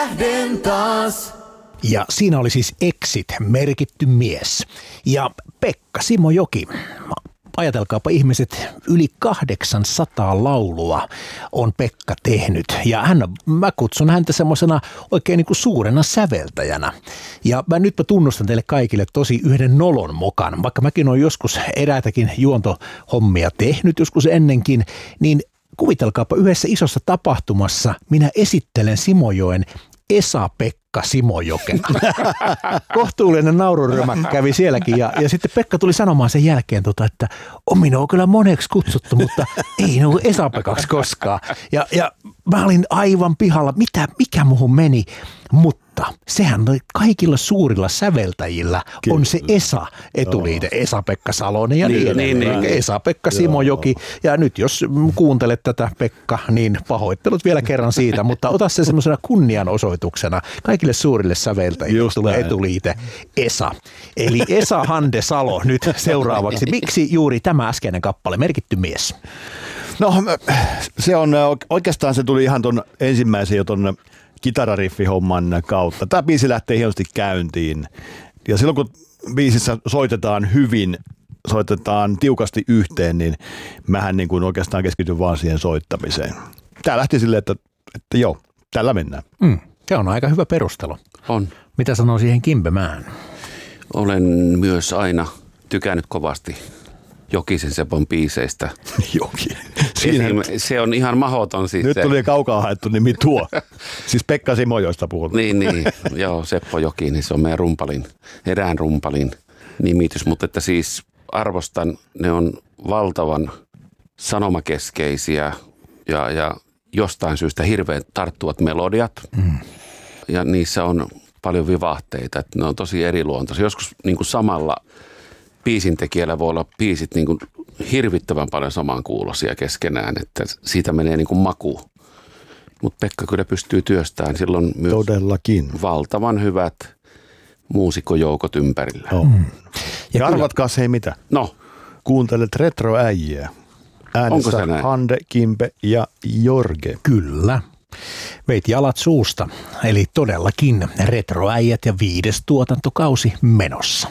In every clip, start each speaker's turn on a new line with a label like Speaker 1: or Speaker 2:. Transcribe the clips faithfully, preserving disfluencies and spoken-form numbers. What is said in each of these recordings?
Speaker 1: Lähden taas.
Speaker 2: Ja siinä oli siis Exit, merkitty mies. Ja Pekka Simojoki. Ajatelkaapa ihmiset, yli kahdeksansataa laulua on Pekka tehnyt. Ja hän, mä kutsun häntä semmoisena oikein niin kuin suurena säveltäjänä. Ja mä nyt mä tunnustan teille kaikille tosi yhden nolon mokan. Vaikka mäkin olen joskus eräitäkin juontohommia tehnyt joskus ennenkin, niin kuvitelkaapa yhdessä isossa tapahtumassa minä esittelen Simojoen Esa-Pekka Simojokena. Kohtuullinen naururyömä kävi sielläkin ja, ja sitten Pekka tuli sanomaan sen jälkeen, tota, että on minua kyllä moneksi kutsuttu, mutta ei ole Esa-Pekaksi koskaan. Ja, ja mä olin aivan pihalla, mitä, mikä muhun meni, mutta sehän kaikilla suurilla säveltäjillä kyllä on se Esa-etuliite, oh. Esa-Pekka Salonen ja niin, niin, niin, niin. Esa-Pekka Simojoki. Ja nyt jos kuuntelet tätä Pekka, niin pahoittelut vielä kerran siitä, mutta ota se semmoisena kunnianosoituksena. Kaikille suurille säveltäjille just tulee näin etuliite Esa. Eli Esa Hande Salo nyt seuraavaksi. Miksi juuri tämä äskeinen kappale, merkitty mies?
Speaker 3: No se on oikeastaan se tuli ihan ton ensimmäisen jo ton kitarariffihomman kautta. Tämä biisi lähtee hienosti käyntiin. Ja silloin kun biisissä soitetaan hyvin, soitetaan tiukasti yhteen, niin mähän niin kuin oikeastaan keskityn vaan siihen soittamiseen. Tämä lähti silleen, että, että joo, tällä mennään.
Speaker 2: Mm, se on aika hyvä perustelu.
Speaker 4: On.
Speaker 2: Mitä sanoo siihen Kimpemään?
Speaker 4: Olen myös aina tykännyt kovasti Jokisen Sepon biiseistä.
Speaker 3: Joki.
Speaker 4: Siinä se on ihan mahdoton. Siis
Speaker 3: nyt
Speaker 4: se
Speaker 3: tuli kaukaa haettu nimi tuo. Siis Pekka Simojoista puhutaan.
Speaker 4: Niin, niin. Joo, Seppo Joki, niin se on meidän rumpalin, erään rumpalin nimitys. Mutta että siis arvostan, ne on valtavan sanomakeskeisiä ja, ja jostain syystä hirveän tarttuvat melodiat. Mm. Ja niissä on paljon vivahteita, että ne on tosi eriluontoisia. Joskus niin kuin samalla biisintekijällä voi olla biisit niin kuin hirvittävän paljon samankuuloisia keskenään, että siitä menee niin kuin maku. Mutta Pekka kyllä pystyy työstämään silloin myös
Speaker 3: todellakin
Speaker 4: valtavan hyvät muusikkojoukot ympärillä.
Speaker 3: Oh. Mm. Ja, ja arvatkaas hei mitä?
Speaker 4: No.
Speaker 3: Kuuntelet retroäjiä. Äänessä Hande, Kimpe ja Jorge.
Speaker 2: Kyllä. Veit jalat suusta, eli todellakin retroäijät ja viides tuotantokausi menossa.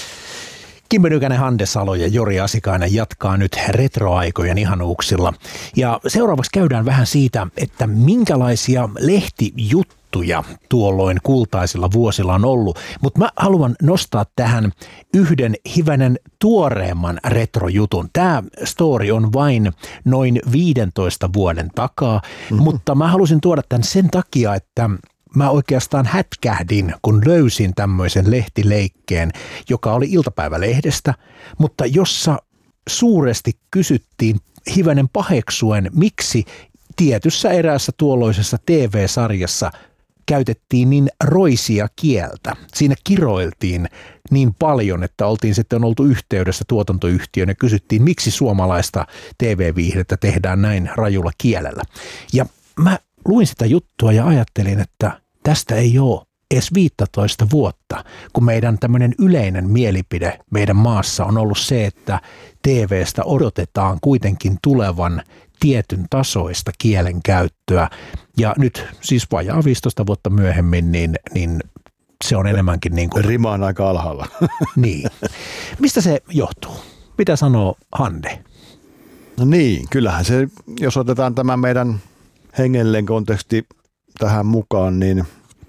Speaker 2: Kimpe Nykänen, Hande Salo ja Jori Asikainen jatkaa nyt retroaikojen ihanuuksilla. Ja seuraavaksi käydään vähän siitä, että minkälaisia lehtijuttuja tuolloin kultaisilla vuosilla on ollut. Mutta mä haluan nostaa tähän yhden hivenen tuoreemman retrojutun. Tämä story on vain noin viidentoista vuoden takaa, mm-hmm. mutta mä halusin tuoda tämän sen takia, että mä oikeastaan hätkähdin, kun löysin tämmöisen lehtileikkeen, joka oli iltapäivälehdestä, mutta jossa suuresti kysyttiin hivenen paheksuen, miksi tietyssä eräässä tuolloisessa T V-sarjassa käytettiin niin roisia kieltä. Siinä kiroiltiin niin paljon, että oltiin sitten oltu yhteydessä tuotantoyhtiöön ja kysyttiin, miksi suomalaista T V-viihdettä tehdään näin rajulla kielellä. Ja mä luin sitä juttua ja ajattelin, että tästä ei ole edes viisitoista vuotta, kun meidän tämmöinen yleinen mielipide meidän maassa on ollut se, että T V:stä odotetaan kuitenkin tulevan tietyn tasoista kielenkäyttöä. Ja nyt siis vajaa viisitoista vuotta myöhemmin, niin, niin se on enemmänkin niin kuin
Speaker 3: rima on aika alhaalla.
Speaker 2: Niin. Mistä se johtuu? Mitä sanoo Hande?
Speaker 3: No niin, kyllähän se, jos otetaan tämä meidän hengellinen konteksti tähän mukaan, niin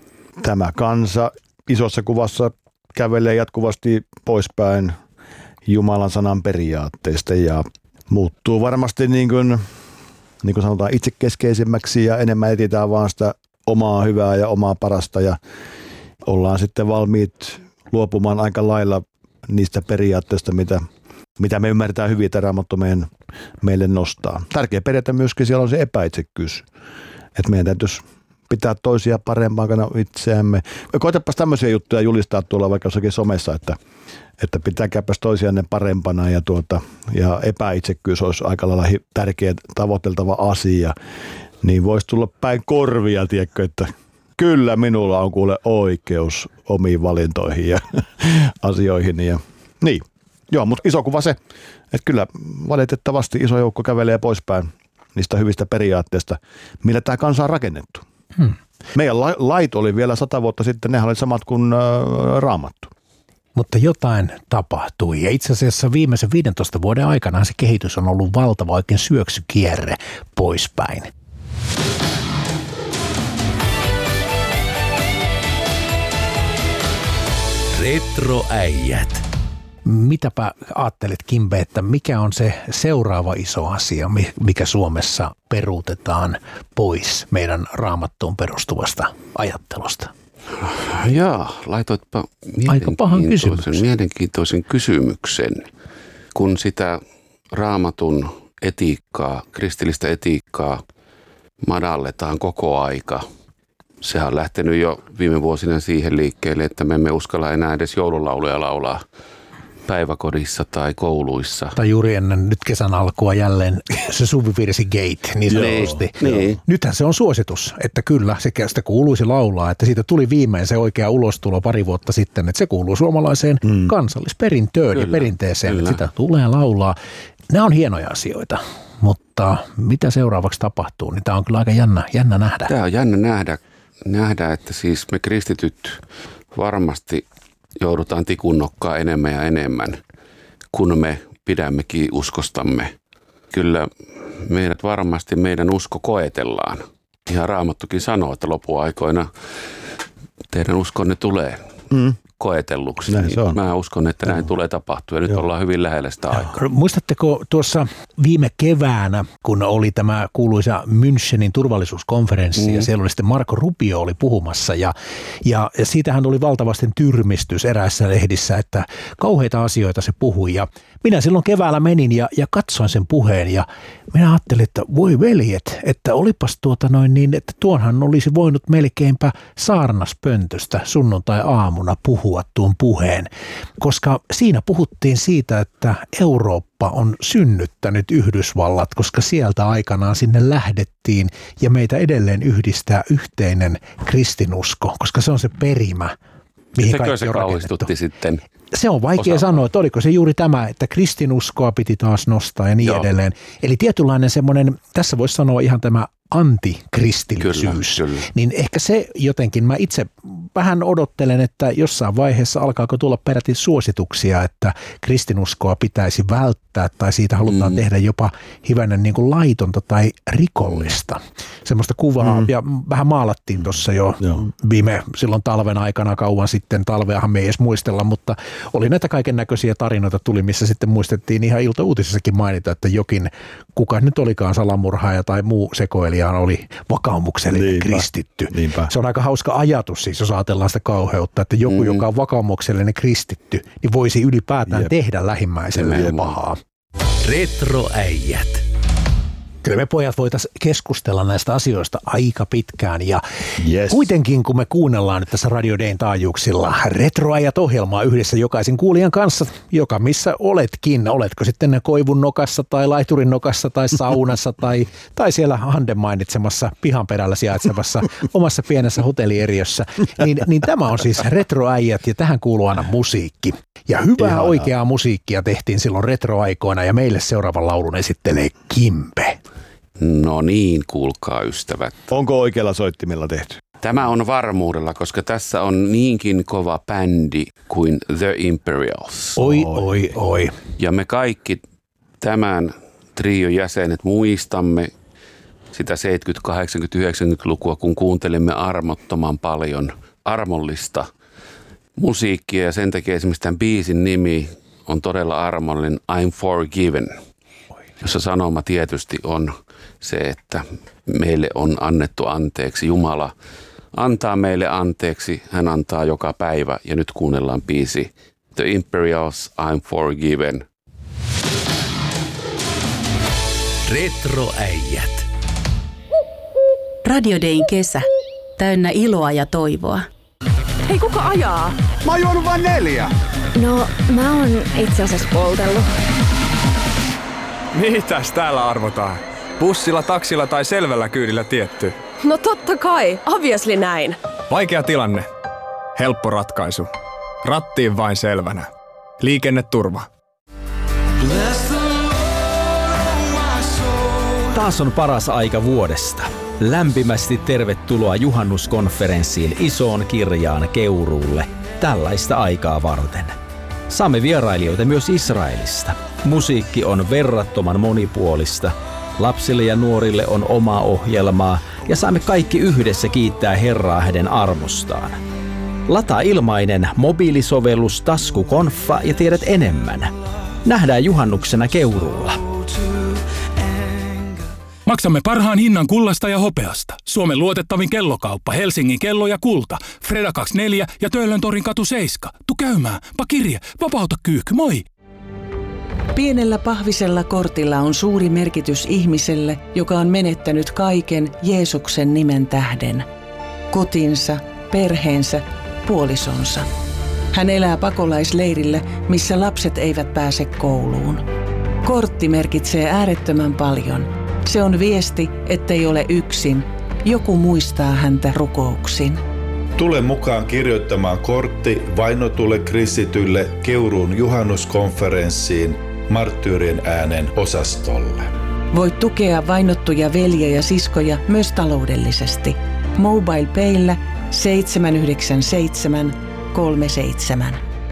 Speaker 3: tämä kansa isossa kuvassa kävelee jatkuvasti poispäin Jumalan sanan periaatteista ja muuttuu varmasti niin kuin, niin kuin sanotaan itsekeskeisemmäksi ja enemmän etsitään vaan sitä omaa hyvää ja omaa parasta ja ollaan sitten valmiit luopumaan aika lailla niistä periaatteista, mitä, mitä me ymmärretään hyvin, että Raamattu meidän, meille nostaa. Tärkeä periaate myöskin siellä on se epäitsekkyys, että meidän täytyisi pitää toisia parempana itseämme. Koitapas tämmöisiä juttuja julistaa tuolla vaikka jossakin somessa, että, että pitääkääpäs toisianne parempana ja, tuota, ja epäitsekkyys olisi aika lailla tärkeä tavoiteltava asia. Niin voisi tulla päin korvia, tiedätkö, että kyllä minulla on kuule oikeus omiin valintoihin ja asioihin. Ja, niin, joo, mutta iso kuva se, että kyllä valitettavasti iso joukko kävelee poispäin niistä hyvistä periaatteista, millä tämä kansa on rakennettu. Hmm. Meidän lait oli vielä sata vuotta sitten, nehän oli samat kuin äh, Raamattu.
Speaker 2: Mutta jotain tapahtui ja itse asiassa viimeisen viidentoista vuoden aikana se kehitys on ollut valtava oikein syöksykierre poispäin.
Speaker 1: Retroäijät.
Speaker 2: Mitäpä ajattelet, Kimbe, että mikä on se seuraava iso asia, mikä Suomessa peruutetaan pois meidän Raamattuun perustuvasta ajattelusta?
Speaker 4: Jaa, laitoitpa
Speaker 2: Aika pahan
Speaker 4: mielenkiintoisen, mielenkiintoisen kysymyksen. Kun sitä Raamatun etiikkaa, kristillistä etiikkaa madalletaan koko aika. Sehän on lähtenyt jo viime vuosina siihen liikkeelle, että me emme uskalla enää edes joululauluja laulaa päiväkodissa tai kouluissa.
Speaker 2: Tai juuri ennen nyt kesän alkua jälleen se suvivirsi Gate, niin sanotusti.
Speaker 4: Niin.
Speaker 2: Nythän se on suositus, että kyllä se sitä kuuluisi laulaa, että siitä tuli viimein se oikea ulostulo pari vuotta sitten, että se kuuluu suomalaiseen mm. kansallisperintöön kyllä, ja perinteeseen, kyllä. Että sitä tulee laulaa. Nämä on hienoja asioita, mutta mitä seuraavaksi tapahtuu, niin tämä on kyllä aika jännä, jännä nähdä.
Speaker 4: Tämä on jännä nähdä, nähdä, että siis me kristityt varmasti joudutaan tikunnokkaa enemmän ja enemmän, kun me pidämmekin uskostamme. Kyllä meidät varmasti, meidän usko koetellaan. Ihan Raamattukin sanoo, että lopuaikoina teidän uskonne tulee mm. koetelluksi. Niin mä uskon, että näin Joo. tulee tapahtua ja nyt Joo. ollaan hyvin lähellä sitä aikaa.
Speaker 2: Muistatteko tuossa viime keväänä, kun oli tämä kuuluisa Münchenin turvallisuuskonferenssi mm. ja siellä oli sitten Marco Rubio oli puhumassa ja, ja, ja siitähän oli valtavasti tyrmistys eräissä lehdissä, että kauheita asioita se puhui ja minä silloin keväällä menin ja, ja katsoin sen puheen ja minä ajattelin, että voi veljet, että olipas tuota noin niin, että tuonhan olisi voinut melkeinpä saarnaspöntöstä sunnuntai-aamuna puhua tuon puheen, koska siinä puhuttiin siitä, että Eurooppa on synnyttänyt Yhdysvallat, koska sieltä aikanaan sinne lähdettiin ja meitä edelleen yhdistää yhteinen kristinusko, koska se on se perimä, mihin
Speaker 4: Sekö
Speaker 2: kaikki
Speaker 4: se
Speaker 2: on
Speaker 4: kauhistutti sitten?
Speaker 2: Se on vaikea osa. sanoa, että oliko se juuri tämä, että kristinuskoa piti taas nostaa ja niin Joo. edelleen. Eli tietynlainen semmoinen, tässä voisi sanoa ihan tämä antikristillisyys, kyllä, kyllä. Niin ehkä se jotenkin, mä itse vähän odottelen, että jossain vaiheessa alkaako tulla peräti suosituksia, että kristinuskoa pitäisi välttää tai siitä halutaan mm. tehdä jopa hivenen niin kuin laitonta tai rikollista. Semmoista kuvaa, mm. ja vähän maalattiin tuossa jo Joo. viime silloin talven aikana kauan sitten, talveahan me ei edes muistella, mutta oli näitä kaiken näköisiä tarinoita tuli, missä sitten muistettiin ihan iltauutisissakin mainita, että jokin, kuka nyt olikaan salamurhaaja tai muu sekoilija, oli vakaumuksellinen Niinpä. kristitty. Niinpä. Se on aika hauska ajatus siis, jos ajatellaan sitä kauheutta, että joku, mm. joka on vakaumuksellinen kristitty, niin voisi ylipäätään Jep. tehdä lähimmäiselleen pahaa.
Speaker 1: Retroäijät.
Speaker 2: Kyllä me pojat voitaisiin keskustella näistä asioista aika pitkään ja
Speaker 3: yes.
Speaker 2: kuitenkin kun me kuunnellaan nyt tässä Radio Dayn taajuuksilla Retroäijät ohjelmaa yhdessä jokaisen kuulijan kanssa, joka missä oletkin, oletko sitten koivun nokassa tai laiturin nokassa tai saunassa tai, tai siellä Handen mainitsemassa pihan perällä sijaitsevassa omassa pienessä hotellieriössä, niin, niin tämä on siis Retroäijät ja tähän kuuluu aina musiikki. Ja hyvää Ihanaa. oikeaa musiikkia tehtiin silloin retroaikoina ja meille seuraavan laulun esittelee Kimbe.
Speaker 4: No niin, kuulkaa ystävät.
Speaker 3: Onko oikealla soittimella tehty?
Speaker 4: Tämä on varmuudella, koska tässä on niinkin kova bändi kuin The Imperials.
Speaker 2: Oi, oi, oi.
Speaker 4: Ja me kaikki tämän trion jäsenet muistamme sitä seitsemänkymmentä-, kahdeksankymmentä-, yhdeksänkymmentälukua, kun kuuntelimme armottoman paljon armollista musiikkia. Ja sen takia esimerkiksi tämän biisin nimi on todella armollinen, I'm Forgiven, jossa sanoma tietysti on se, että meille on annettu anteeksi. Jumala antaa meille anteeksi, hän antaa joka päivä ja nyt kuunnellaan biisi The Imperials, I'm Forgiven.
Speaker 1: Retroäijät.
Speaker 5: Radio Dayn kesä, täynnä iloa ja toivoa.
Speaker 6: Hei, kuka ajaa?
Speaker 7: Mä oon juonut vain neljä.
Speaker 6: No, mä oon itse asiassa poltellut.
Speaker 7: Mitäs täällä arvotaan? Bussilla, taksilla tai selvällä kyydillä tietty?
Speaker 6: No totta kai, obviously näin.
Speaker 7: Vaikea tilanne. Helppo ratkaisu. Rattiin vain selvänä. Liikenneturva.
Speaker 8: Taas on paras aika vuodesta. Lämpimästi tervetuloa juhannuskonferenssiin isoon kirjaan Keuruulle tällaista aikaa varten. Saamme vierailijoita myös Israelista. Musiikki on verrattoman monipuolista. Lapsille ja nuorille on oma ohjelmaa ja saamme kaikki yhdessä kiittää Herraa hänen armostaan. Lataa ilmainen mobiilisovellus Taskukonfa ja tiedät enemmän. Nähdään juhannuksena Keuruulla.
Speaker 9: Maksamme parhaan hinnan kullasta ja hopeasta. Suomen luotettavin kellokauppa, Helsingin kello ja kulta. Freda kaksikymmentäneljä ja Töölöntorin katu seitsemän. Tu käymään. Pakirje, vapauta kyyhky, moi!
Speaker 10: Pienellä pahvisella kortilla on suuri merkitys ihmiselle, joka on menettänyt kaiken Jeesuksen nimen tähden. Kotinsa, perheensä, puolisonsa. Hän elää pakolaisleirillä, missä lapset eivät pääse kouluun. Kortti merkitsee äärettömän paljon. Se on viesti, ettei ole yksin. Joku muistaa häntä rukouksin.
Speaker 11: Tule mukaan kirjoittamaan kortti vainotulle kristitylle Keuruun juhannuskonferenssiin Marttyyrien äänen osastolle.
Speaker 10: Voit tukea vainottuja veljiä ja siskoja myös taloudellisesti. MobilePayllä seitsemän yhdeksän seitsemän kolme seitsemän.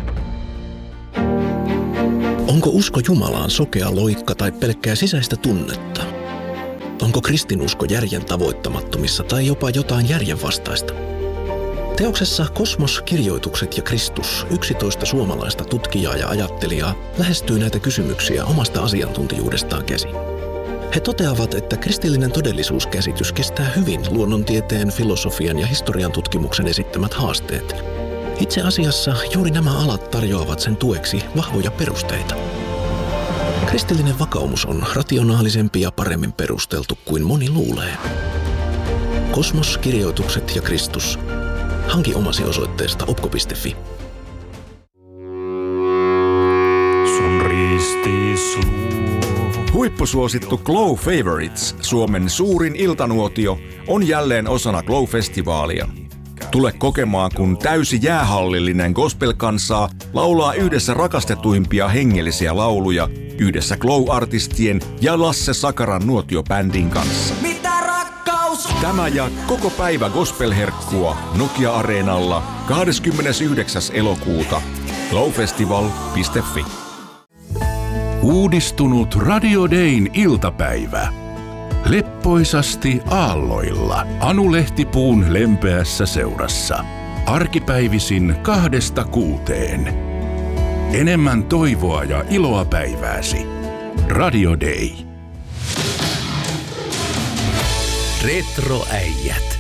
Speaker 1: Onko usko Jumalaan sokea loikka tai pelkkää sisäistä tunnetta? Onko kristinusko järjen tavoittamattomissa tai jopa jotain järjenvastaista? Teoksessa Kosmos, kirjoitukset ja Kristus, yksitoista suomalaista tutkijaa ja ajattelijaa lähestyy näitä kysymyksiä omasta asiantuntijuudestaan käsin. He toteavat, että kristillinen todellisuuskäsitys kestää hyvin luonnontieteen, filosofian ja historian tutkimuksen esittämät haasteet. Itse asiassa juuri nämä alat tarjoavat sen tueksi vahvoja perusteita. Kristillinen vakaumus on rationaalisempi ja paremmin perusteltu kuin moni luulee. Kosmos, kirjoitukset ja Kristus. Hanki omasi osoitteesta opko piste fi.
Speaker 12: Sun ristis Huippusuosittu Glow Favorites, Suomen suurin iltanuotio, on jälleen osana Glow-festivaalia. Tule kokemaan, kun täysi jäähallillinen gospel-kansaa laulaa yhdessä rakastetuimpia hengellisiä lauluja yhdessä Glow-artistien ja Lasse Sakaran nuotiobändin kanssa.
Speaker 13: Mitä rakkaus?
Speaker 12: Tämä ja koko päivä gospel-herkkua Nokia-areenalla kahdeskymmenesyhdeksäs elokuuta. glowfestival piste fi.
Speaker 14: Uudistunut Radio Dayn iltapäivä. Leppoisasti aalloilla Anu Lehtipuun lempeässä seurassa. Arkipäivisin kahdesta kuuteen. Enemmän toivoa ja iloa päivääsi. Radio Day.
Speaker 1: Retroäijät.